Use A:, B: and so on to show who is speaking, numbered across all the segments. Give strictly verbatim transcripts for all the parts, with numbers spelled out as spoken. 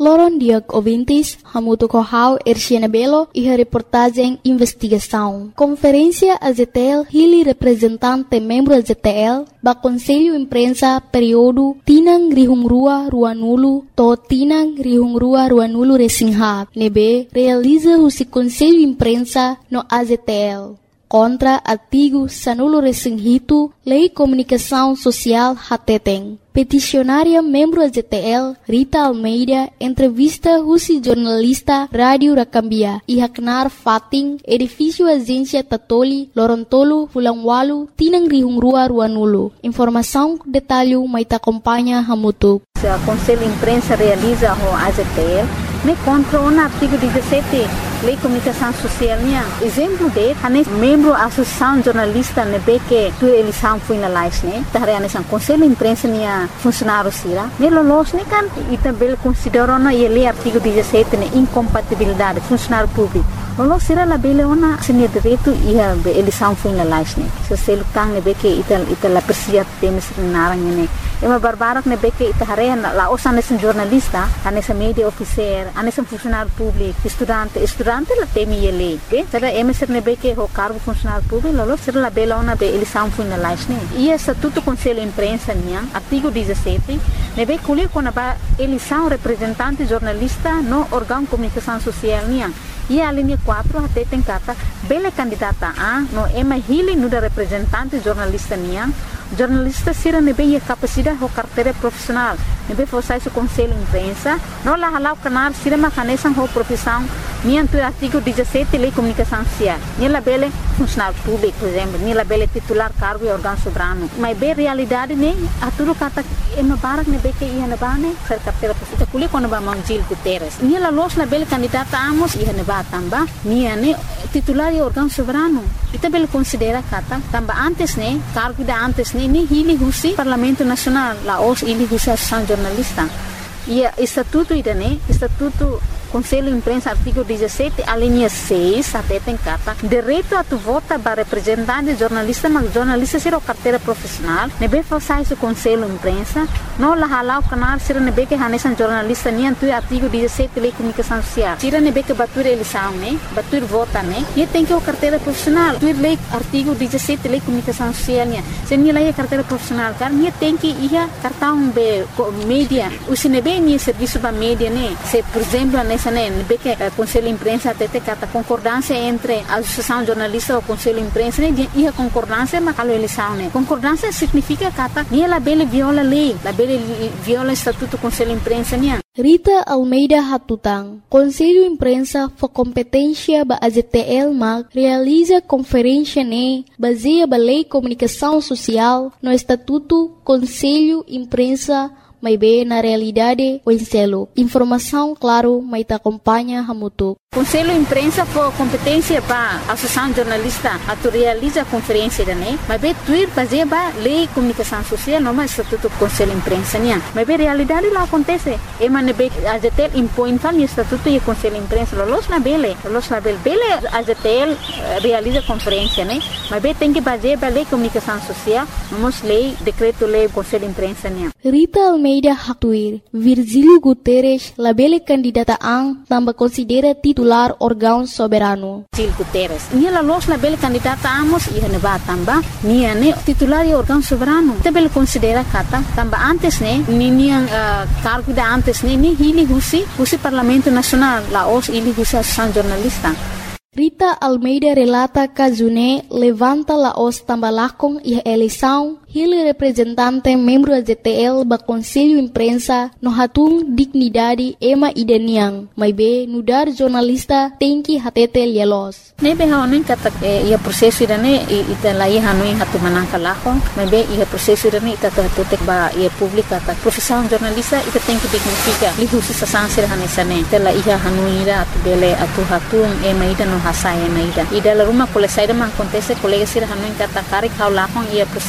A: Loron Diag Ouvintes, Hamuto Kohau, Erciana Belo e a reportagem Investigação. Conferência A Z T L, Hili representante membro A Z T L, ba Conselho Imprensa período Tinang Rihungrua Ruanulu, to Tinang Rihungrua Ruanulu Resingha, nebe realiza o Conselho Imprensa no A Z T L. Contra artigo Sanulo Resinghito, Lei Comunicação Social Hateteng. Peticionária membro A Z T L, Rita Almeida, entrevista Husi jornalista Rádio Rakambia, e Haknar Fating, edifício Agência Tatoli, Lorontolo, Fulangwalu, Tinang Rihungrua Ruanulu. Informação, detalhe, mais acompanha Hamutuk.
B: O Conselho de Imprensa realiza o A Z T L, me contra o artigo dezessete, Lei Comunicação Social. Exemplo de, hanes membro da Associação Jornalista nebe que tu eleição foi na live, né? Tahare hanes Conselho de Imprensa nia funcionário sira. Me lolos ne kan e também considerou na ele artigo dezessete ne incompatibilidade funcionário público. Lolos sira la bele ona senia direito e a eleição foi na live, né? Se se lutang nebe que ital ital la persia temes narang ne. É uma barbarak nebe que tahare la osa hanes jornalista, hanes media officer, hanes funcionário público, estudante, estudante la temi ele, ok? Será emeser nebe que o cargo funcionário público, lolos sira la bele ona be eleição foi na live, né? E estatuto Conselho de Imprensa nia artigo dezessete, nebe colher quando a eleição representante jornalista no órgão de comunicação social nia. E a linha quatro até tem cata bela candidata a no ema hili no da representante jornalista nia. Jornalista sira nebe a capacidade o carteira profissional. Nebe forçar o Conselho de Imprensa, não la halau canar sira macanesan ho profissão nia do artigo dezessete Lei Comunicação Social. Nia la bela funcionário público, por exemplo, nia la bela titular cargo e órgão soberano. Mas bem realidade ne a tudo cata ema barak nebe que ia na bane ser carteira profissional. Kuli quando ba Mangil Guterres. Nia la los la bela candidata amos ia na tamba nia ne titular e órgão soberano. Ita bel considera kata tamba antes ne cargo da antes ne ni hili husi Parlamento Nacional la os hili husi Associação Jornalista. E estatuto ida ne estatuto Conselho de Imprensa artigo dezessete a linha seis até tem cata direito a tu vota para representante jornalista mas jornalista ser o carteira profissional nebe forçar o Conselho de Imprensa não la halau canal ser nebe que hanesan jornalista nem tu artigo dezessete Lei Comunicação Social tira nebe que batur eleição né batur vota né e tem que o carteira profissional tu lei artigo dezessete Lei Comunicação Social né se nem lei carteira profissional cara nem tem que ia cartão be mídia o se nebe nem serviço para mídia né se por exemplo nessa né nebe que o Conselho de Imprensa até tem cata concordância entre a Associação Jornalista e o Conselho de Imprensa né e a concordância mas a eleição né concordância significa cata nem ela bele viola lei la bele viola estatuto do Conselho de Imprensa né.
A: Rita Almeida Hatutang, Conselho de Imprensa for competência ba A Z T L mag realiza conferência ne baseia ba Lei Comunicação Social no Estatuto Conselho de Imprensa mas bem na realidade o enselo. Informação, claro, mas te acompanha Hamutuk.
B: Conselho de Imprensa for competência para a Associação Jornalista a tu realiza a conferência da né, mas bem tuir baseia ba Lei Comunicação Social não mais Estatuto Conselho de Imprensa né, mas bem realidade lá acontece. E mas nebe A Z T L impõe fal Estatuto e Conselho de Imprensa los na bele, los na bele, bele A Z T L realiza conferência né, mas bem tem que baseia ba Lei Comunicação Social, vamos lei decreto lei Conselho de Imprensa né.
A: Rita Almeida Haktuir, Virgílio Guterres, la bele candidata ang tambah considera titular órgão soberano.
B: Virgílio Guterres, nia la los la bele candidata amos ia ne ba tamba, nia ne titular e órgão soberano. Te bele considera kata tamba antes ne, ni nia uh, cargo da antes ne, ni hili husi, husi Parlamento Nacional, la os hili husi Associação Jornalista.
A: Rita Almeida relata que June levanta la os tambalakong e a eleição ele representante membro da Z T L ba Conselho de Imprensa no hatung dignidade ema ideniang mas be nudar jornalista tem que hatete lielos
B: nebe haonin kata ia prosesso idane ita lai hanui hatu manangka lako mas be ia prosesso idane ita tutek ba ia publika ta profissão jornalista ita tem que dignifica lihusi sa sansir hanesane tela ia hanui ira atu bele atu hatung ema ida no hasai ema ida ida la rumah kole saida man acontece colega sira hanui kata karik haulakong ia prosesso de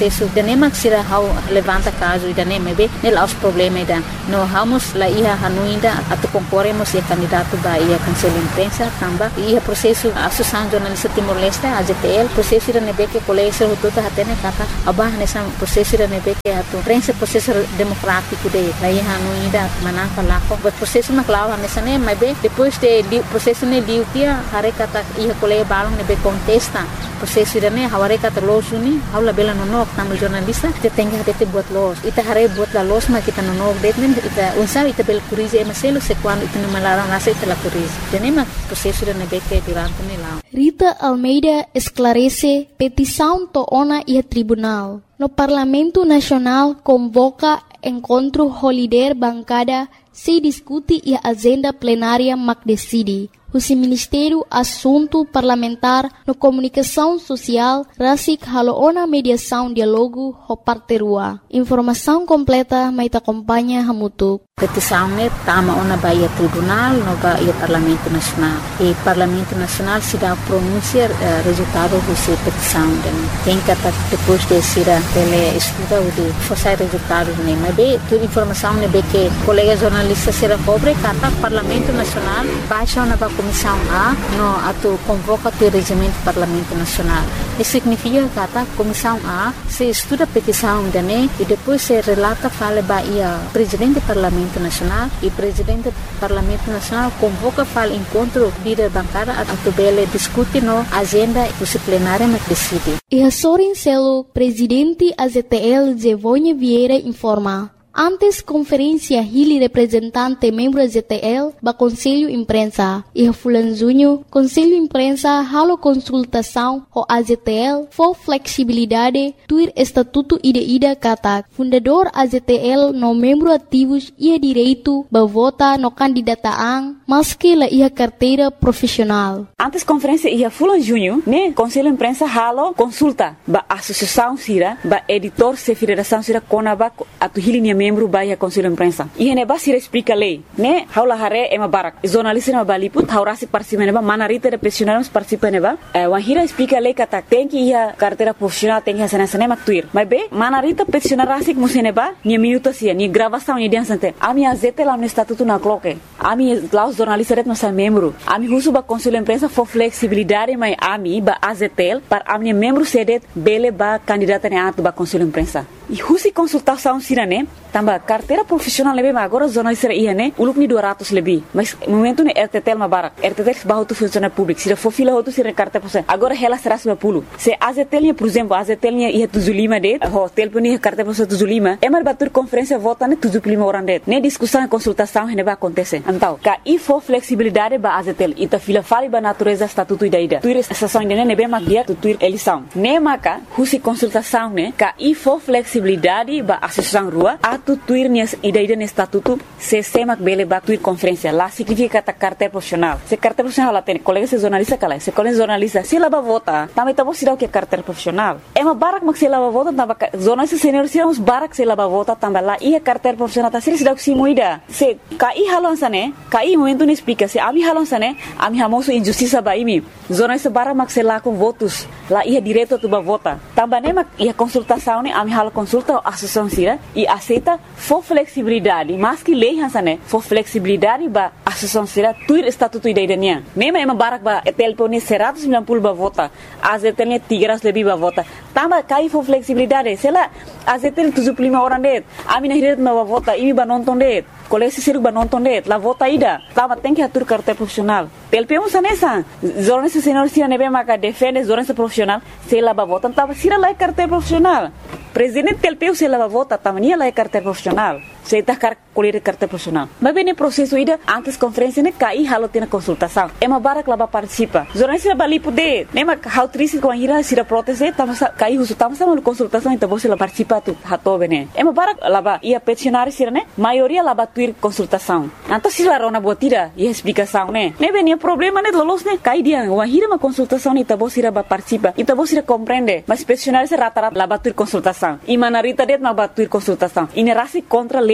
B: nem maksira how levanta caso ida nem mebe nel aos problema ida no vamos la ia hanuinda atu concorremos e candidato ba ia cancela imprensa tamba ia processo associação jornalista Timor-Leste a J T L processo ida nebe que colégio tudo hatene kata abah nessa processo ida nebe que atu prensa processo democrático de la ia hanuinda manaka lako but processo maklawa nessa nem mebe depois de processo ne liu tia hare kata ia colégio balong nebe contesta processo ida ne haware kata losuni haula bela nonok tamu jornalista te tenga te buat los ita hare buat la los ma kita nonok detmen ita unsa ita bel curize maselo se quando ita no malaram nasa ita la curize tenema processo ida nebe que durante ne lá
A: Rita Almeida esclarece petição toona e tribunal. No Parlamento Nacional convoca encontro holiday bancada se discute e a agenda plenária mac decide. O Ministério Assunto Parlamentar no Comunicação Social rasik haloona mediação diálogo ho parterua. Informação completa mai te acompanha hamutuk.
B: Petição ne tama ona baia tribunal no baia Parlamento Nacional. E Parlamento Nacional se dá pronunciar uh, resultado dessa petição. Tem que depois de ser ele estuda o de forçar resultado ne. Mas bem, toda informação ne bem que colegas jornalistas será cobre kata Parlamento Nacional baixa na Comissão A no ato convoca o regimento do Parlamento Nacional. Isso significa que a Comissão A se estuda a petição da N E e depois se relata fala baia presidente do Parlamento Nacional e presidente do Parlamento Nacional convoca fala encontro líder bancada a tubele discute no agenda disciplinária na decide.
A: E a Sorin Celo, presidente A Z T L Zevonha Vieira informa. Antes conferência Hili representante membro da Z T L ba Conselho Imprensa e a Fulan Junho Conselho Imprensa halo consultação ho A Z T L for flexibilidade tuir estatuto ida ida kata fundador A Z T L no membro ativos ia direito ba vota no candidataan maski la ia carteira profissional.
C: Antes conferência ia Fulan Junho ne Conselho Imprensa halo consulta ba associação sira ba editor se federação sira konaba atu Hili membro baia Conselho Imprensa. E hene ba sira explica lei, né? Haula hare ema barak. Jornalista na baliput haurasi participa neba manarita de profissionais participa neba. Eh, wan hira explica lei kata tem que ia carteira profissional tem que ia sana sana maktuir. Mas be manarita profissional rasik museneba ni minuto sia ni gravação ni dan sante. Ami azete lá no estatuto na cloque. Ami lá os jornalistas no sa membro. Ami husu ba Conselho Imprensa for flexibilidade mai ami ba A Z T L para ami membro sedet bele ba candidata ne atu ba Conselho Imprensa. E husi consultação sira né? Tamba carteira profissional lebih agora jornalista ia né? Uluk ni dua ratus lebih. Mas momento ne R T T L ma barak. R T T L bahu tu funcionário público. Sira for fila hotu sira carteira profissional. Agora ela será sembilan puluh. Se A Z T L por exemplo, A Z T L ia tujuh puluh lima det. Ho telefon ia carteira profissional tujuh puluh lima. Emar batur conferência vota ne tujuh puluh lima orang det. Ne discussão e consultação hene ba acontece. Então, ka i for flexibilidade ba A Z T L. Ita fila fali ba natureza estatuto ida ida. Tuir estação ida ne be magia tu tuir eleição. Ne maka husi consultação ne ka i for flexibilidade ba associação rua atu tuir nias ida ida ne estatuto se semak bele ba tuir conferência lá significa kata carteira profissional. Se carteira profissional lá tem colega se jornalista kala. Se colega jornalista se lá ba vota, também tá você dá o que carteira profissional. É uma barak mak se lá ba vota tamba jornalista senior se uns barak se lá ba vota tamba lá ia carteira profissional tá se dá o que moida. Se kai halon sane, kai momento ne explica se ami halon sane, ami hamoso injustiça ba imi. Jornalista barak mak se lá com votos, lá ia direto tu ba vota. Tamba ne mak ia consultação ne ami halo consulta associação sira e aceita for flexibilidade, mas que lei hansane for flexibilidade ba associação sira tuir estatuto ida idania. Nema ema barak ba telpone seratus sembilan puluh ba vota, A Z T L tiga ratus lebih ba vota. Tamba kai for flexibilidade, sela A Z T L tujuh puluh lima orang det. Ami nahiret ba vota, imi ba nonton det. Kolesi siruk ba nonton det, la vota ida. Tamba tem que atur carteira profissional. Telpe um sanesa. Jornalista senior sira nebe maka defende jornalista profissional, sela ba vota, tamba sira lá carteira profissional. Presidente telpeu se lava vota tamania lá é carteira profissional. Se está car colher carteira profissional. Mas bem no processo ida antes conferência ne cai halo tem consultação. É uma barak lá participa. Jornalista bali poder. Nem ma how triste com a ira sira proteste tama cai uso tama sama consultação então você lá participa tu hato bene. É uma barak lá ia peticionário sira ne maioria lá batuir consultação. Então se lá rona botira e explicação ne. Ne bem o problema ne lolos ne cai dia uma ira uma consultação ne então você lá participa. Então você compreende. Mas peticionário se rata lá batuir consultação. E manarita det ma batuir consultação. Inerasi contra lei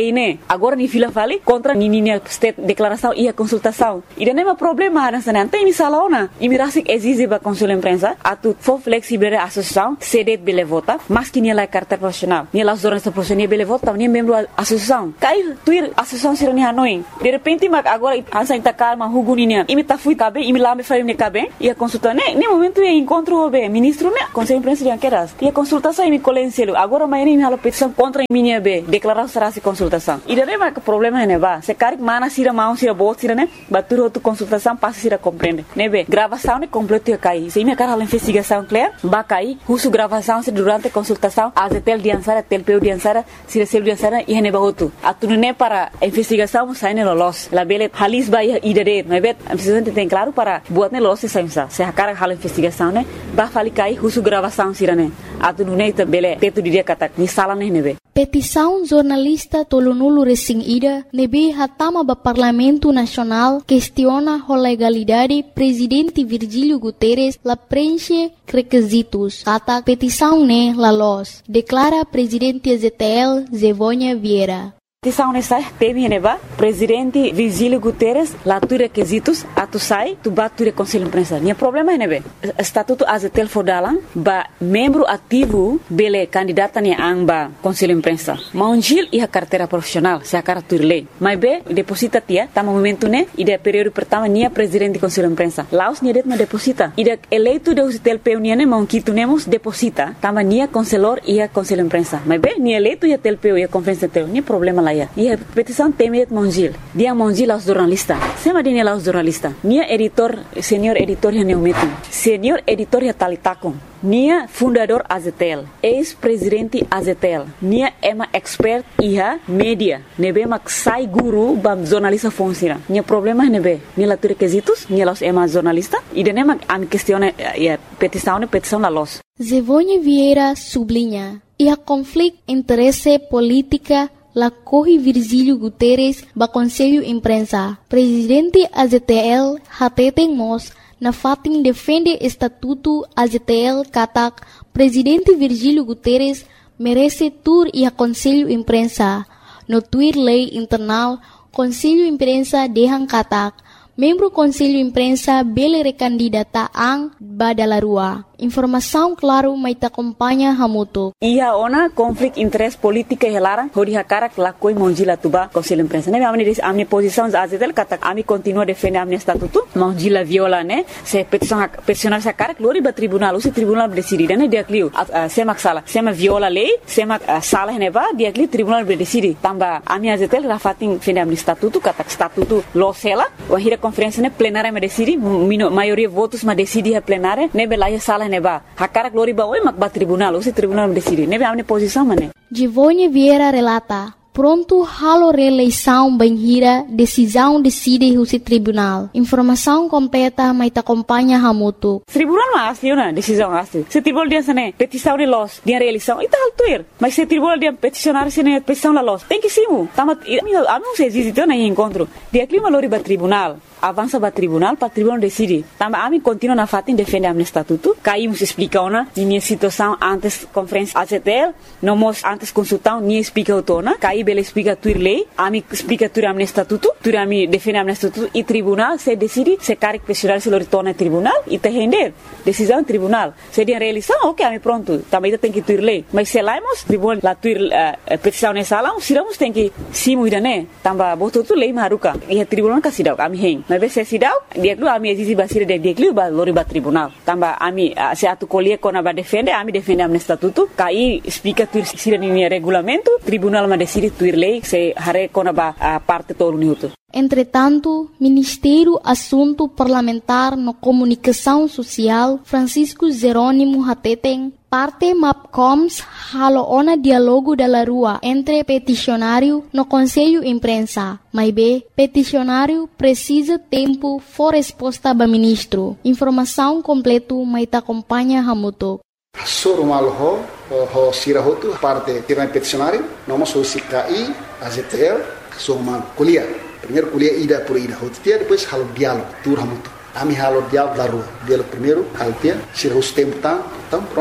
C: lei, né? Agora ni fila vale contra ni ni state declaração e a consultação. E não é problema nessa não tem misala ona. E me rasik exige ba consul imprensa atu for flexible a associação cede bele vota, mas que ni la carta profissional. Ni la jornalista profissional bele vota, ni membro associação. Cai tuir associação sira ni hanoi. De repente mag agora ansa inta calma huguninia. E me ta fui cabe, e me lá me faria ne cabe. E a consulta né, nem momento é encontro o be ministro né, conselho imprensa de anqueras. E a consultação e me colencielo. Agora amanhã me hala petição contra minha be, declaração será se consultação. E daí mas o problema é né ba, se cari mana sira mão sira bot sira né, batur outra consultação passa sira compreende. Né be, gravação né completo e cai. Se me cara a investigação clear, ba cai, uso gravação se durante a consultação, a tel diansara, tel peu diansara, sira sel diansara e ne ba outro. Atu né para a investigação sai ne los. La bele halis ba e dere, né be, a presidente tem claro para buat ne los se sai se a cara hala investigação né, ba fali cai, uso gravação sira né. Atu né bele teto di dia kata ni sala né nebe.
A: Petição jornalista Tolonulu Resing Ida nebe hatama ba Parlamento Nacional questiona a legalidade presidente Virgílio Guterres la preenche requisitos. Kata petição ne la los. Declara presidente Z T L Zevônia Vieira.
C: Petição nessa teme neba presidente Virgílio Guterres lá tu requisitos atu sai tu batu conselho imprensa. Nia problema é nebe estatuto azetel fodalan ba membro ativo bele candidata ni amba conselho imprensa. Maunjil e a carteira profissional se a cara tu lei. Mas be deposita tia tá momento né e de período pertama nia presidente conselho imprensa. Laos nia det ma deposita. E de eleito de azetel peunia ne maunquito nemos deposita tama nia conselor e a conselho imprensa. Mas be nia eleito e a tel peu e a conferência tel nia problema lá. E a petição temet Monjil. Dia Monjil aos jornalistas. Sema dia aos jornalistas. Nia editor, senior editor ya neumetum. Senior editor ya talitakon. Nia fundador Azetel. Ex-presidente Azetel. Nia ema expert iha media. Nebe mak sai guru bam jornalista funciona. Nia problema nebe. Nia la requisitos. Nia los ema jornalista. E dene mak am questione ya petição ne petição la los.
A: Zevônia Vieira sublinha. E a conflito interesse política la corre Virgílio Guterres ba Conselho Imprensa. Presidente A Z T L hateten mos na fatin defende estatuto A Z T L katak Presidente Virgílio Guterres merece tur e a Conselho Imprensa. No tuir lei internal Conselho Imprensa dehan katak membro Conselho Imprensa bele recandidata ang badalarua. Informação claro mai ta acompanha hamuto.
C: Ia ona conflito interesse política helara hori hakara la koi monjila tuba Conselho Imprensa. Ne amni dis amni posição azetel kata ami continua defende amni estatuto monjila viola ne se petição peticionar sa cara glori ba tribunal usi tribunal decide ne dia clio sema sala sema viola lei sema sala neva dia clio tribunal decide tamba ami azetel rafatin defende amni estatuto kata estatuto losela o hira conferência ne plenária me decide maioria votos ma decide a plenária ne belaia sala neba hakara glori ba oi mak ba tribunal usi tribunal me decide ne amni posição mane.
A: Zevônia Vieira relata pronto halo reeleição banhira decisão decide o tribunal. Informação completa mai ta acompanha hamuto.
C: Tribunal ma asli na decisão asli. Se tribunal dia sene petição de los dia reeleição ita altuir. Mas se tribunal dia peticionar sene petição la los. Tem que simu. Tamat ami se existe na encontro. Dia clima lori ba tribunal. Avança para tribunal, para tribunal decide. Também a mim continua na fatin defende a estatuto. Caímos explica ona minha situação antes conferência A Z T L, não mos antes consultão nem explica o tona. Caí bela explica tuir lei, a mim explica tuir a estatuto, tuir a mim defende a estatuto e tribunal se decide se cari questionar se lor tona tribunal e te render decisão tribunal. Se dia realização, ok, a mim pronto. Também tem que tuir lei. Mas se laimos tribunal la tuir uh, petição nessa lá, se lamos tem que simu ida né. Tamba botou tu lei maruka. E a tribunal kasidau a mim hen. Mas se sidau dia lu ami exisi basira de dia lu ba lori ba tribunal tamba ami se atu colie kona ba defende ami defende am estatuto kai explica tu sira ni regulamento tribunal ma decide tuir lei se hare kona ba parte todo minuto.
A: Entretanto, Ministério Assunto Parlamentar no Comunicação Social Francisco Jerônimo Hateten parte MAPCOMS halo ona diálogo da rua entre peticionário no Conselho Imprensa. Mas B, peticionário precisa tempo for resposta ba ministro. Informação completo mai ta acompanha hamuto.
D: Soro malho ho sirahotu parte tirang peticionário, noma so C K I, A Z T L, so man kuliah. Primeiro kuliah ida por ida hotia, depois halo diálogo, tur hamuto. Ami halo diálogo da rua. Diálogo primeiro, halo tia, sira os tempo tá, então pronto.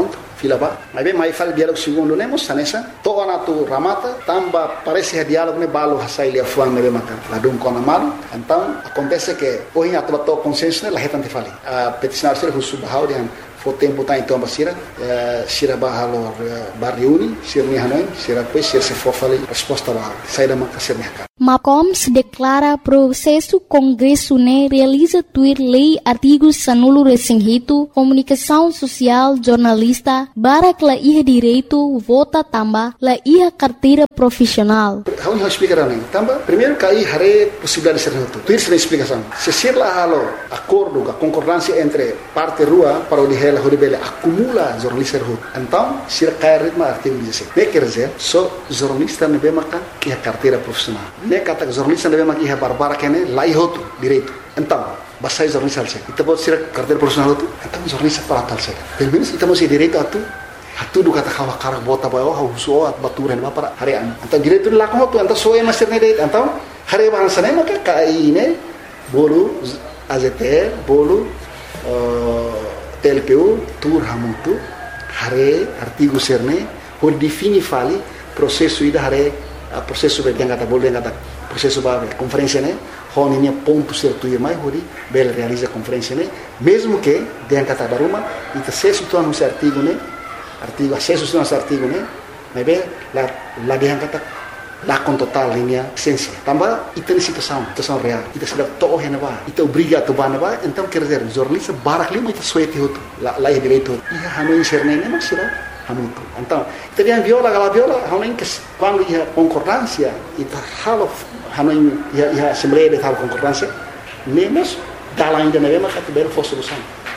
D: fila ba. Mas bem, mais fala diálogo segundo nemos, sanessa. Toa na tu ramata, tamba parece que diálogo ne balo hasai lia fuan ne makan. Ladum kona malu. Então, acontece que hoje a tua tua consciência la retante fali. A peticionar ser husu bahau dian fo tempo tá então basira, sira bahalo barriuni, sira ni hanoi, sira pois sira se for fali resposta ba. Sai da maka sira mercado.
A: Macoms declara processo Congresso ne realiza tuir lei artigos sanulo resinghito, comunicação social, jornalista, barak la iha direito, vota tamba, la iha carteira profissional.
D: How you explicar não? Tamba, primeiro cai hare possibilidade de ser neutro. Tuir sem explicação. Se ser lá halo acordo, a concordância entre parte rua para o lihela horibele acumula jornalista rua. Então, se cai ritmo artigo dezessete. Ne quer dizer, só jornalista ne bem makan iha carteira profissional. Ne kata jornalista ne bem makan iha barbara kene lá iha outro direito. Então, basta jornalista alse. Ita pode ser carteira profissional tu. Então jornalista para tal se. Pelo menos ita masih direito atu. Atu do kata kawa karak bota ba oh huso at baturan ba para harian. Então direito la ko tu então so é master ne direito. Então hari bahasa ne maka kai ne bolu A Z T L bolu T L P U tur hamutu hari artigo serne ho defini fali processo ida hari processo be kata bolu kata processo ba conferência ne hon ini ponto certo e mais hori bel realiza conferência ne mesmo que den kata baruma ita se situan no artigo ne artigo acesso a esse artigo né mas bem lá lá dia kata lá com total linha essência também ita situação situação real ita sudah toh hena ba ita obriga tu ba ba então quer dizer jornalista barak lima ita suete hotu lá lá direito ia hanu inserne ne mas será hanu então ita dia viola gala viola hanu que quando ia concordância ita halo hanu ia ia assembleia de tal concordância menos dala ainda ne mas kat ber fo solução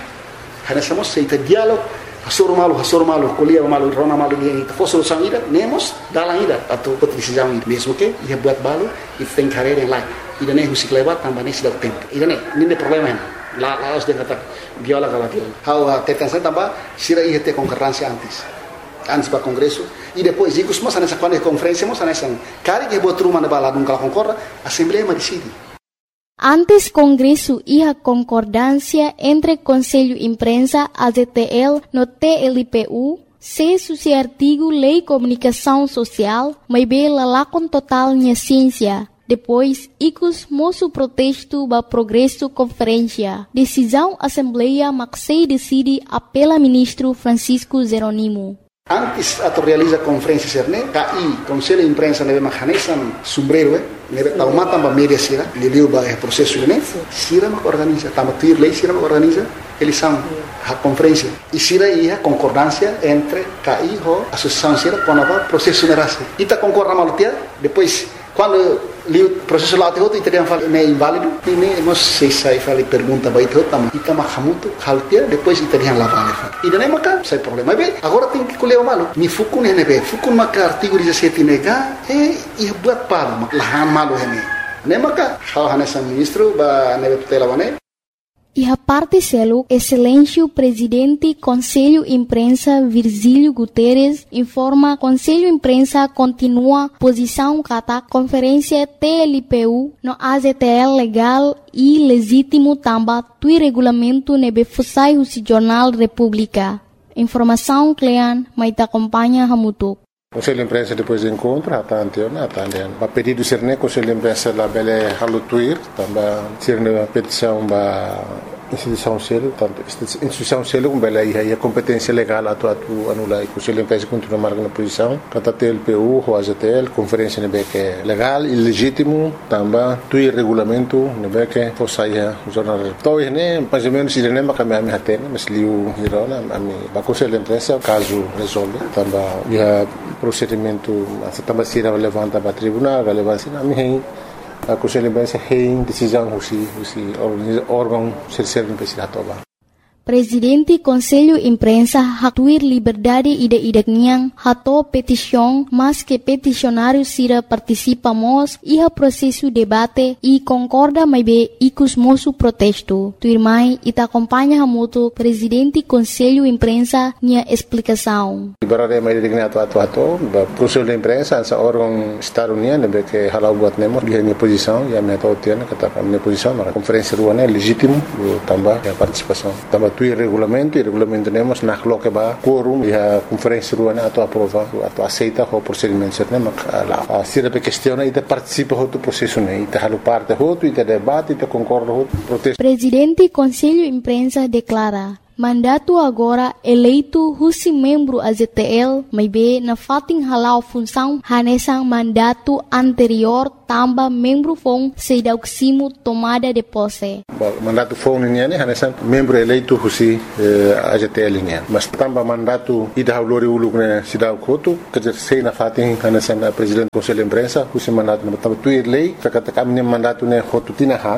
D: hana somos ita diálogo Hasur malu, hasur malu, kuliah malu, rona malu dia itu. For solução ida, nemos dalam ida atau decisão ida. Mesmo que ia buat balu, itu tem carreira yang lain. Ida ne musik lewat tambah ne sudah tempo. Ida ne, ini ne problema ini. La la harus dia kata viola kalau viola. How tekan saya tambah sira ia te konkurrensi antes. Antes para congresso e depois ikus mas nessa quando conferência mas nessa cari que buat rumah na bala nunca concorda, assembleia mas decide.
A: Antes Congresso iha concordância entre Conselho Imprensa, A Z T L, no T L P U, se suci artigo Lei Comunicação Social, mas bela lá com total minha ciência. Depois, icus moço protesto ba progresso conferência. Decisão Assembleia Maxei decide apela ministro Francisco Zeronimo.
D: Antes atau realiza conferência serne, K I, Conselho de Imprensa nebe mahanesan sombrero, nebe tauma tamba media sira, liliu ba é processo ne, sira mak organiza, tamba tuir lei sira mak organiza, eles são a conferência. E sira ia concordância entre K I ho associação sira com a processo nerase. Ita concorda malutia, depois quando liu processo lá teu ita dia fala ne inválido, ini nós sei sai fala pergunta ba itu tama ita mahamutu haltia, depois ita dia lá vale. E daí maka sai problema. Bem, agora tem que colher o malo. Ni fukun hene be, fukun maka artigo dezessete nega, eh ia buat pala mak lahan malo hene. Ne maka hal hanesa ministro ba nebe tutela bane.
A: E a parte selo, Excelêncio Presidente Conselho Imprensa Virgílio Guterres informa Conselho Imprensa continua posição kata Conferência T L P U no A Z T L legal e legítimo tamba tui regulamento nebe fusai o Jornal República. Informação Clean, mas acompanha Hamutuk.
E: Conselho de Imprensa depois do encontro, até anterior, até anterior. A pedido de Serne, Conselho de Imprensa lá bele halutuir, também Serne a petição da instituição selo, tanto instituição selo como bele aí a competência legal atu atu anula e Conselho de Imprensa continua marcando posição, kata T L P U, o A Z T L, conferência nebe que é legal e legítimo, também tui regulamento nebe que fosse aí o jornal. Então, né, mais ou menos Serne makami ami hatena, mas liu hirona ami ba Conselho de Imprensa caso resolve, também ia procedimento também se levanta para tribunal, relevância na minha a Conselho de Imprensa tem decisão husi husi órgão serserve imprensa toba.
A: Presidente Conselho Imprensa hatuir liberdade ide-idekniang hato petição, mas que peticionário sira participamos iha processo debate e concorda mais be ikus moço protesto. Tuirmai ita acompanha hamuto Presidente Conselho Imprensa nia explicação.
E: Liberdade mais idekni ato ato ato, Conselho de Imprensa essa órgão estado-união nebe que halau buat nemo dia minha posição e a minha tautiana kata minha posição na conferência ruana legítimo também a participação também tuir regulamento, e regulamento temos na coloca ba quorum e a conferência rua na tua aprova, a tua aceita o procedimento certo, mas lá. Se a questão é de participa do processo, né? E te parte outro, e te debate, e te concorda outro protesto.
A: Presidente Conselho Imprensa declara mandato agora eleito husi membro A Z T L, mas bem na fatin halau função hanesang mandato anterior tamba membro fong sedauksimo tomada de posse.
E: Mandato fong niya ni hanesang membro eleito husi A Z T L niya. Mas tamba mandato ida haulori uluk ne sidaw koto kerja sei na fatin hanesang presidente Conselho Imprensa husi mandato na tamba tuir lei kakata kami mandato ne hotu tinahan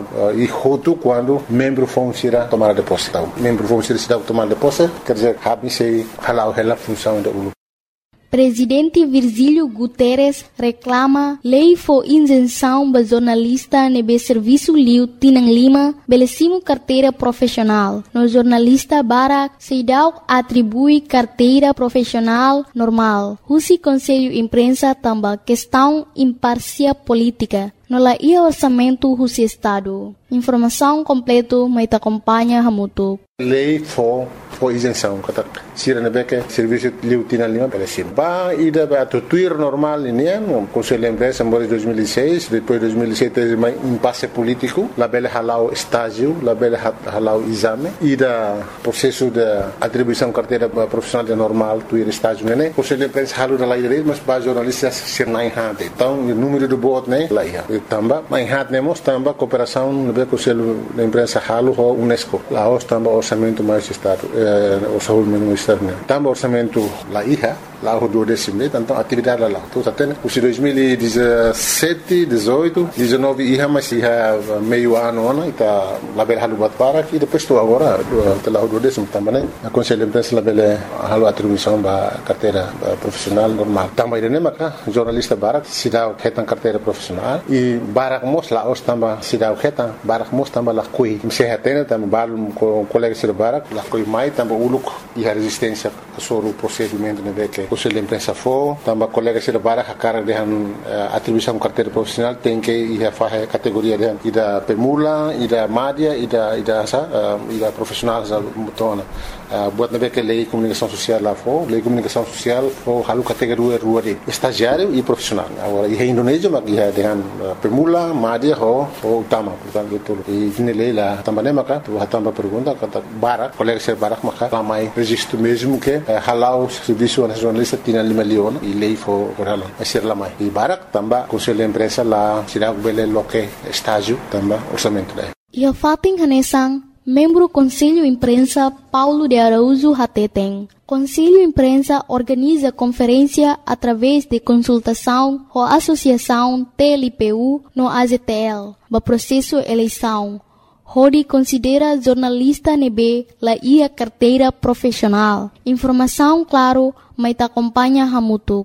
E: e hotu quando membro fong sira tomada de posse. Vamos ser cidade tomar de posse, quer dizer, habem se halau ela função da U L U.
A: Presidente Virgílio Guterres reclama lei for isenção ba jornalista nebe serviço liu Tinang Lima belecimo carteira profissional. No jornalista Barak Seidau atribui carteira profissional normal. Husi Conselho Imprensa tamba questão imparcial política. No la ia orçamento Husi Estado. Informação completo mai te acompanha Hamutu.
E: Lei for for isenção kata sira na beke serviço liu Tinang Lima belecim. Ba ida ba tuir normal ini no Conselho Imprensa em dois mil e seis, depois dois mil e sete mais impasse político, la bele halau estágio, la bele halau exame, ida processo de atribuição carteira profissional de normal, tuir estágio né. Conselho Imprensa halu na lei dele, mas ba jornalistas sir na hante. Então o número de votos né, lá ia. Tamba, mas hante nemos tamba cooperação no Conselho Imprensa halu ho UNESCO. Lá os tamba orçamento mais estado, eh, o saúde mesmo externo. Tamba orçamento lá ia. Lá o do décimo, então atividade lá. Então até os dois mil e dezessete, dezoito, dezenove ia mas ia meio ano ano está lá bela halu bat para e depois estou agora do lá o do décimo também né. A Conselho Imprensa lá bela halu atribuição da carteira profissional normal. Também né maca jornalista Barak se dá retan carteira profissional e Barak mos lá os também se dá retan Barak mos também lá coi. Se retena também balum com colega de Barak lá coi mai também uluk e a resistência sobre o procedimento né que Conselho Imprensa for, também colegas de Barak a cara de atribuição carteira profissional tem que ir a fazer categoria de ida permula, ida média, ida ida sa, ida profissional sa mutona. Buat nabe que lei comunicação social lá for, lei comunicação social for halu categoria rua de estagiário e profissional. Agora e Indonésia mas ia dengan permula, média ho ho utama, portanto itu. E ini lei lá também maka, tu também pergunta kata Barak, colegas de Barak maka ramai registro mesmo que halau serviço nacional Tinang Lima Leon e lei for correlo a ser lá mais e Barak também Conselho Imprensa lá será bele loque estágio também orçamento daí.
A: E a fatin hanesang membro Conselho Imprensa Paulo de Araújo Hateteng. Conselho Imprensa organiza conferência através de consultação com a Associação T L P U no A Z T L, ba processo eleição. Hodi considera jornalista nebe la ia carteira profissional. Informação claro, mas te acompanha Hamutu.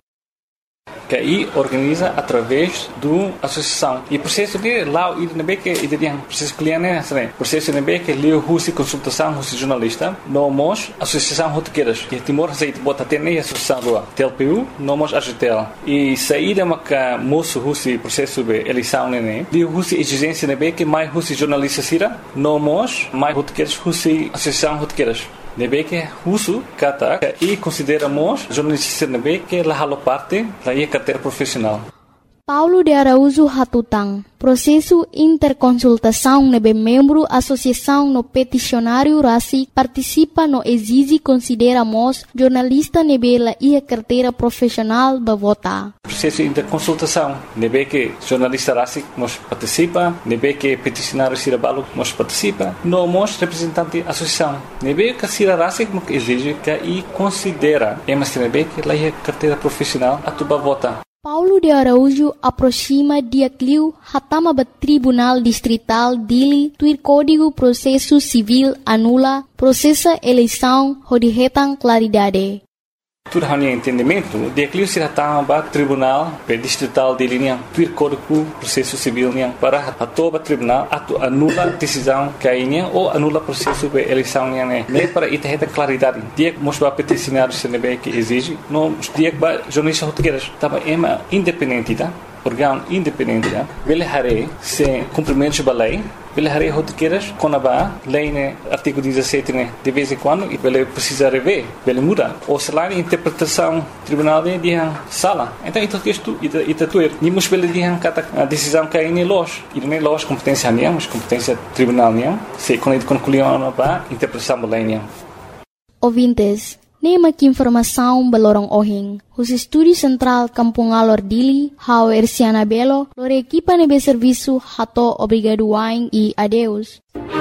F: Que aí organiza através do associação e processo de lá e nebe que e de processo cliente né processo nebe que leu husi consultação husi jornalista nomos associação rotequeiras que Timor Receita bota até nem associação rua T L P U nomos A G T L e saída maca moço husi processo de eleição né leu husi exigência nebe que mais husi jornalista sira nomos mais rotequeiras husi associação rotequeiras nebe que uso kata e consideramos jornalista nebe que la halo parte la ia carteira profissional.
A: Paulo de Araújo Hatutang. Processo interconsultação nebe membro associação no peticionário Rasi participa no exige consideramos jornalista nebe la ia carteira profissional ba vota.
F: Processo interconsultação nebe que jornalista Rasi nos participa, nebe que peticionário Sirabalo nos participa, no mos representante associação. Nebe que Sira Rasi nos exige que e considera emas nebe que la ia carteira profissional atuba vota.
A: Paulo de Araújo aproxima dia cliu hatama ba Tribunal Distrital Dili tuir Código Processo Civil anula processa eleição hodihetang claridade.
F: Tudo hanya entendimento, dia cliu se hatama ba Tribunal Distrital Dili niang tuir Código Processo Civil niang para atoba tribunal atu anula decisão kainya ou anula processo de eleição niang né. Nem para itaheta claridade. Dia mos ba peticionário se nebe que exige, no dia ba jornalista rotequeiras tava ema independente tá. órgão independente, ele haré se cumprimento da lei, ele haré rotiqueiras com a lei, né, artigo dezessete, né, de vez em quando, e ele precisa rever, ele muda. Ou se lá a interpretação tribunal de dia sala. Então, isso que isto, isso tuer. Nimos ele dia a decisão que é em loja. E não é loja competência minha, mas competência tribunal minha. Se quando ele concluiu a interpretação da lei minha.
A: Ouvintes, nema que informação balorong ohing. Os estúdios central Kampung Alor Dili, Hau Erciana Belo, lore equipa nebe serviço hato obrigado wain e adeus.